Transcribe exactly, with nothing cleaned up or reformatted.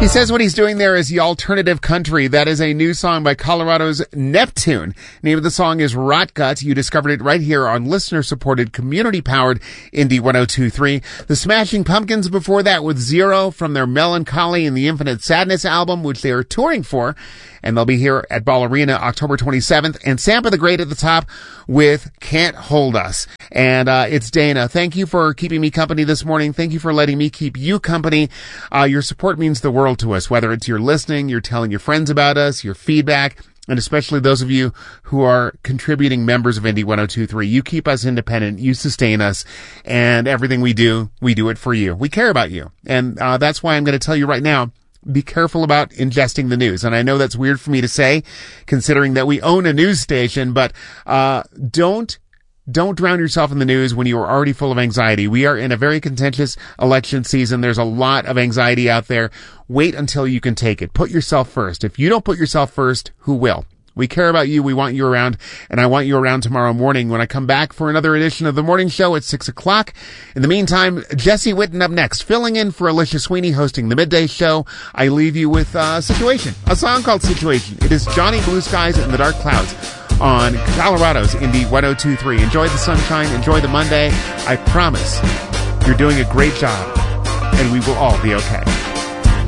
He says what he's doing there is the alternative country. That is a new song by Colorado's Neptune. Name of the song is Rot Gut. You discovered it right here on listener-supported, community-powered Indie one oh two point three. The Smashing Pumpkins before that with Zero from their Melancholy and the Infinite Sadness album, which they are touring for. And they'll be here at Ball Arena October twenty-seventh. And Sampa the Great at the top with Can't Hold Us. And uh it's Dana. Thank you for keeping me company this morning. Thank you for letting me keep you company. Uh Your support means the world to us, whether it's you're listening, you're telling your friends about us, your feedback, and especially those of you who are contributing members of Indie one oh two point three. You keep us independent, you sustain us, and everything we do, we do it for you. We care about you. And uh that's why I'm going to tell you right now, be careful about ingesting the news. And I know that's weird for me to say, considering that we own a news station, but uh don't Don't drown yourself in the news when you are already full of anxiety. We are in a very contentious election season. There's a lot of anxiety out there. Wait until you can take it. Put yourself first. If you don't put yourself first, who will? We care about you. We want you around, and I want you around tomorrow morning when I come back for another edition of the morning show at six o'clock. In the meantime, Jesse Whitten up next, filling in for Alicia Sweeney hosting the midday show. I leave you with uh, Situation, a song called Situation. It is Johnny Blue Skies and the Dark Clouds on Colorado's Indie one oh two point three. Enjoy the sunshine. Enjoy the Monday. I promise you're doing a great job, and we will all be okay.